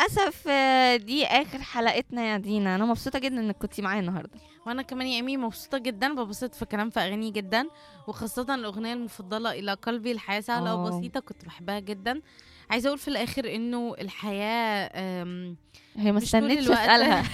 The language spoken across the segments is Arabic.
وللاسف دي اخر حلقتنا يا دينا. انا مبسوطه جدا انك كنتي معايا النهارده. وانا كمان يا امي مبسوطه جدا، ببسط في كلام في اغاني جدا، وخاصه الاغنيه المفضله الى قلبي الحياه سهله وبسيطه كنت بحبها جدا. عايزه اقول في الاخر انه الحياه هي ما مش طول استنتش الوقت. اسالها.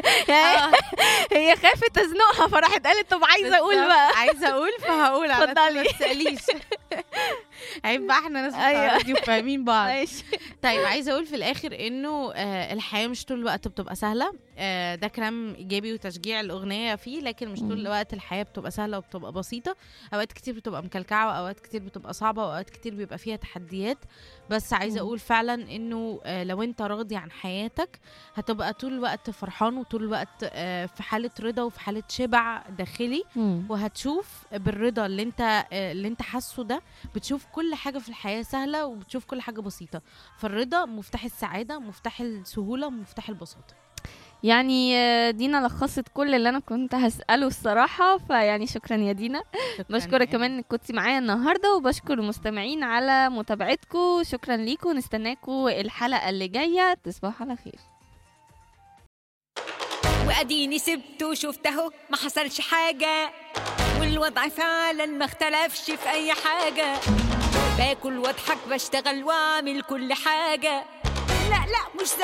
هي خافت تزنقها فراحت قالت طب عايزه اقول بالظبط، بقى. عايزه اقول فهقول على طول، اتفضلي. ما تساليش. عيب بقى، احنا ناس أيوة. بتاع راديو فاهمين بعض. ماشي. طيب عايزه اقول في الاخر انه الحياه مش طول الوقت بتبقى سهله. ده كلام ايجابي وتشجيع الاغنيه فيه، لكن مش طول الوقت الحياه بتبقى سهله وبتبقى بسيطه. اوقات كتير بتبقى مكلكعه، واوقات كتير بتبقى صعبه، واوقات كتير بيبقى فيها تحديات. بس عايزه اقول فعلا انه لو انت راضي عن حياتك هتبقى طول الوقت فرحان، وطول الوقت في حاله رضا وفي حاله شبع داخلي. وهتشوف بالرضا اللي انت حاسه ده، بتشوف كل حاجه في الحياه سهله، وبتشوف كل حاجه بسيطه. فالرضا مفتاح السعاده، مفتاح السهوله، مفتاح البساطه. يعني دينا لخصت كل اللي انا كنت هسأله الصراحة. فيعني شكرا يا دينا. بشكرك كمان انك كنتي معايا النهاردة، وبشكر المستمعين على متابعتكم. شكرا ليكم، نستناكم الحلقة اللي جاية. تصبحوا على خير. واديني سبته وشفته ما حصلش حاجة، والوضع فعلا ما اختلفش في اي حاجة. باكل واضحك بشتغل واعمل كل حاجة. لا مش